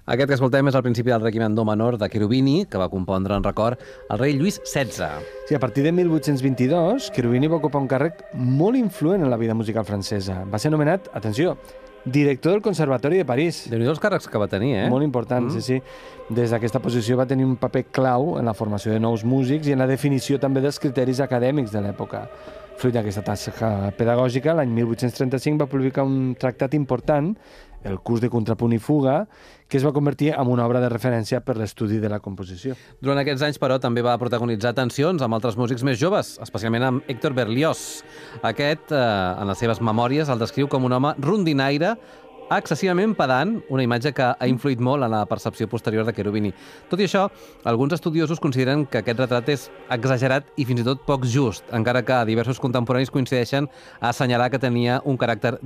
Aquest que escoltem és el principi del Requiem en do menor de Cherubini, que va compondre en record al rei Lluís XVI. Sí, a partir de 1822, Cherubini va ocupar un càrrec molt influent en la vida musical francesa. Va ser anomenat, atenció, director del Conservatori de París. Déu-n'hi-do els càrrecs que va tenir, Molt important, sí. Des d'aquesta posició va tenir un paper clau en la formació de nous músics i en la definició també dels criteris acadèmics de l'època. Fruit d'aquesta tasca pedagògica, l'any 1835 va publicar un tractat important, el Curs de contrapunt i fuga, que es va convertir en una obra de referència per l'estudi de la composició. Durant aquests anys, però, també va protagonitzar tensions amb altres músics més joves, especialment amb Héctor Berlioz. Aquest, en les seves memòries, el descriu com un home rondinaire, excessivament pedant, una imatge que ha influït molt en la percepció posterior de Cherubini. Tot i això, alguns estudiosos consideren que aquest retrat és exagerat i fins i tot poc just, encara que diversos contemporanis coincideixen a assenyalar que tenia un caràcter